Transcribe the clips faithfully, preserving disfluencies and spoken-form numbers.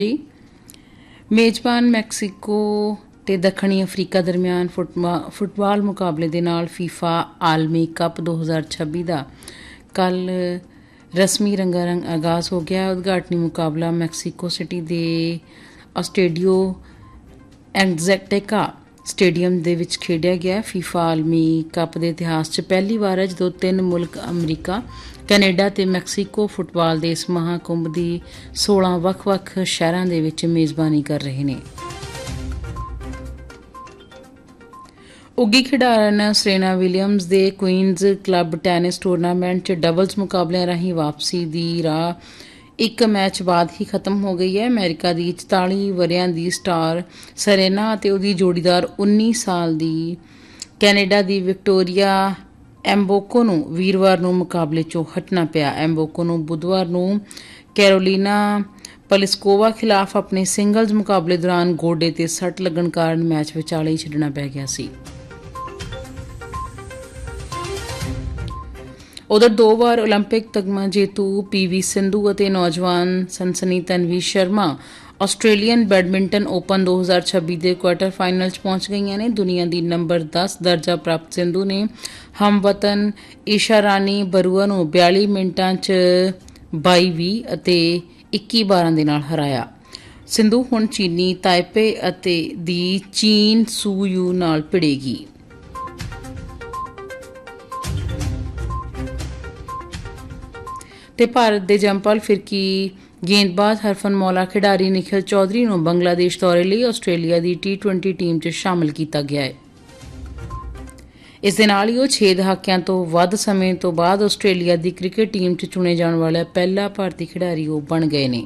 ਜੀ। ਮੇਜ਼ਬਾਨ ਮੈਕਸੀਕੋ ਤੇ ਦੱਖਣੀ ਅਫਰੀਕਾ ਦਰਮਿਆਨ ਫੁੱਟਬਾ ਫੁੱਟਬਾਲ ਮੁਕਾਬਲੇ ਦੇ ਨਾਲ ਫੀਫਾ ਆਲਮੀ ਕੱਪ ਦੋ ਹਜ਼ਾਰ ਛੱਬੀ ਦਾ ਕੱਲ੍ਹ ਰਸਮੀ ਰੰਗਾ ਰੰਗ ਆਗਾਜ਼ ਹੋ ਗਿਆ। ਉਦਘਾਟਨੀ ਮੁਕਾਬਲਾ ਮੈਕਸੀਕੋ ਸਿਟੀ ਦੇ ਆਸਟੇਡੀਓ ਐਗਜ਼ੈਟੇਕਾ ਸਟੇਡੀਅਮ ਦੇ ਵਿੱਚ ਖੇਡਿਆ ਗਿਆ। ਫੀਫਾ ਆਲਮੀ ਕੱਪ ਦੇ ਇਤਿਹਾਸ 'ਚ ਪਹਿਲੀ ਵਾਰ ਹੈ ਜਦੋਂ ਤਿੰਨ ਮੁਲਕ ਅਮਰੀਕਾ, ਕੈਨੇਡਾ ਤੇ ਮੈਕਸੀਕੋ ਫੁੱਟਬਾਲ ਦੇ ਇਸ ਮਹਾਂਕੁੰਭ ਦੀ ਸੋਲਾਂ ਵੱਖ-ਵੱਖ ਸ਼ਹਿਰਾਂ ਦੇ ਵਿੱਚ ਮੇਜ਼ਬਾਨੀ ਕਰ ਰਹੇ ਨੇ। ਉੱਘੀ ਖਿਡਾਰਨ ਸਰੇਨਾ ਵਿਲੀਅਮਜ਼ ਦੇ ਕੁਈਨਜ਼ ਕਲੱਬ ਟੈਨਿਸ ਟੂਰਨਾਮੈਂਟ 'ਚ ਡਬਲਜ਼ ਮੁਕਾਬਲਿਆਂ ਰਾਹੀਂ ਵਾਪਸੀ ਦੀ ਰਾਹ ਇੱਕ ਮੈਚ ਬਾਅਦ ਹੀ ਖਤਮ ਹੋ ਗਈ ਹੈ। ਅਮਰੀਕਾ ਦੀ ਚੁਤਾਲੀ ਵਰ੍ਹਿਆਂ ਦੀ ਸਟਾਰ ਸਰੇਨਾ ਅਤੇ ਉਹਦੀ ਜੋੜੀਦਾਰ ਉੱਨੀ ਸਾਲ ਦੀ ਕੈਨੇਡਾ ਦੀ ਵਿਕਟੋਰੀਆ ਐਮਬੋਕੋ ਨੂੰ ਵੀਰਵਾਰ ਨੂੰ ਮੁਕਾਬਲੇ 'ਚੋਂ ਹਟਣਾ ਪਿਆ। ਐਮਬੋਕੋ ਨੂੰ ਬੁੱਧਵਾਰ ਨੂੰ ਕੈਰੋਲੀਨਾ ਪਲਿਸਕੋਵਾ ਖਿਲਾਫ ਆਪਣੇ ਸਿੰਗਲਜ਼ ਮੁਕਾਬਲੇ ਦੌਰਾਨ ਗੋਡੇ 'ਤੇ ਸੱਟ ਲੱਗਣ ਕਾਰਨ ਮੈਚ ਵਿਚਾਲੇ ਹੀ ਛੱਡਣਾ ਪੈ ਗਿਆ ਸੀ। ਉਧਰ ਦੋ ਵਾਰ ਓਲੰਪਿਕ ਤਗਮਾ ਜੇਤੂ ਪੀ ਵੀ ਸਿੰਧੂ ਅਤੇ ਨੌਜਵਾਨ ਸਨਸਨੀ Tanvi Sharma Australian badminton open ਦੋ ਹਜ਼ਾਰ ਛੱਬੀ ਦੇ ਕੁਆਰਟਰ ਫਾਈਨਲ 'ਚ ਪਹੁੰਚ ਗਈਆਂ ਨੇ। ਦੁਨੀਆ ਦੀ ਨੰਬਰ ਦਸ ਦਰਜਾ ਪ੍ਰਾਪਤ ਸਿੰਧੂ ਨੇ ਹਮਵਤਨ ਈਸ਼ਾ ਰਾਣੀ ਬਰੂਆ ਨੂੰ ਬਿਆਲੀ ਮਿੰਟਾਂ 'ਚ ਬਾਈ ਵੀਹ ਅਤੇ ਇੱਕੀ ਬਾਰਾਂ ਦੇ ਨਾਲ ਹਰਾਇਆ। ਸਿੰਧੂ ਹੁਣ ਚੀਨੀ ਤਾਈਪੇ ਅਤੇ ਦੀ ਚੀਨ ਸੂ ਯੂ ਨਾਲ ਭਿੜੇਗੀ। ਤੇ ਭਾਰਤ ਦੇ ਜੰਪਾਲ ਫਿਰਕੀ ਗੇਂਦਬਾਜ਼ ਹਰਫਨਮੌਲਾ ਖਿਡਾਰੀ ਨਿਖਿਲ ਚੌਧਰੀ ਨੂੰ ਬੰਗਲਾਦੇਸ਼ ਦੌਰੇ ਲਈ ਆਸਟ੍ਰੇਲੀਆ ਦੀ ਟੀ ਟਵੈਂਟੀ ਟੀਮ 'ਚ ਸ਼ਾਮਲ ਕੀਤਾ ਗਿਆ ਹੈ। ਇਸ ਦੇ ਨਾਲ ਹੀ ਉਹ ਛੇ ਦਹਾਕਿਆਂ ਤੋਂ ਵੱਧ ਸਮੇਂ ਤੋਂ ਬਾਅਦ ਆਸਟ੍ਰੇਲੀਆ ਦੀ ਕ੍ਰਿਕਟ ਟੀਮ 'ਚ ਚੁਣੇ ਜਾਣ ਵਾਲਾ ਪਹਿਲਾ ਭਾਰਤੀ ਖਿਡਾਰੀ ਉਹ ਬਣ ਗਏ ਨੇ।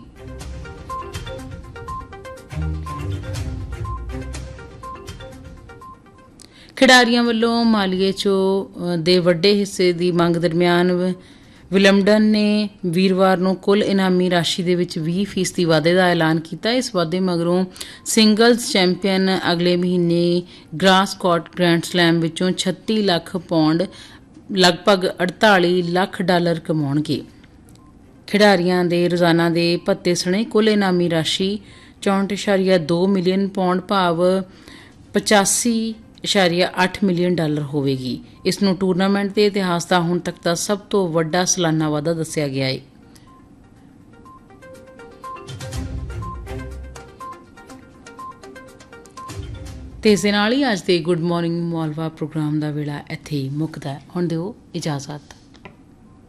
ਖਿਡਾਰੀਆਂ ਵੱਲੋਂ ਮਾਲੀਏ 'ਚੋਂ ਦੇ ਵੱਡੇ ਹਿੱਸੇ ਦੀ ਮੰਗ ਦਰਮਿਆਨ ਵਿਲਮਡਨ ਨੇ ਵੀਰਵਾਰ ਨੂੰ ਕੁੱਲ ਇਨਾਮੀ ਰਾਸ਼ੀ ਦੇ ਵਿੱਚ ਵੀਹ ਫੀਸਦੀ ਵਾਧੇ ਦਾ ਐਲਾਨ ਕੀਤਾ। ਇਸ ਵਾਧੇ ਮਗਰੋਂ ਸਿੰਗਲਜ਼ ਚੈਂਪੀਅਨ ਅਗਲੇ ਮਹੀਨੇ ਗ੍ਰਾਸਕੌਟ ਗ੍ਰੈਂਡ ਸਲੈਮ ਵਿੱਚੋਂ ਛੱਤੀ ਲੱਖ ਪੌਂਡ ਲਗਭਗ ਅੜਤਾਲੀ ਲੱਖ ਡਾਲਰ ਕਮਾਉਣਗੇ। ਖਿਡਾਰੀਆਂ ਦੇ ਰੋਜ਼ਾਨਾ ਦੇ ਭੱਤੇ ਸਣੇ ਕੁੱਲ ਇਨਾਮੀ ਰਾਸ਼ੀ ਚੌਂਹਠ ਇਸ਼ਾਰੀਆ ਦੋ ਮਿਲੀਅਨ ਪੌਂਡ ਭਾਵ ਪਚਾਸੀ ਇਸ਼ਾਰੀਆ ਅੱਠ ਮਿਲੀਅਨ ਡਾਲਰ ਹੋਵੇਗੀ। ਇਸ ਨੂੰ ਟੂਰਨਾਮੈਂਟ ਦੇ ਇਤਿਹਾਸ ਦਾ ਹੁਣ ਤੱਕ ਦਾ ਸਭ ਤੋਂ ਵੱਡਾ ਸਾਲਾਨਾ ਵਾਧਾ ਦੱਸਿਆ ਗਿਆ ਹੈ। ਤੇ ਇਸ ਦੇ ਨਾਲ ਹੀ ਅੱਜ ਦੇ ਗੁੱਡ ਮਾਰਨਿੰਗ ਮਾਲਵਾ ਪ੍ਰੋਗਰਾਮ ਦਾ ਵੇਲਾ ਇੱਥੇ ਹੀ ਮੁੱਕਦਾ ਹੈ। ਹੁਣ ਦਿਓ ਇਜਾਜ਼ਤ।